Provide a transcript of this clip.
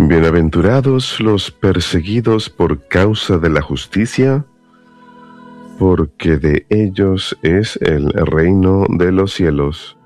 Bienaventurados los perseguidos por causa de la justicia, porque de ellos es el reino de los cielos.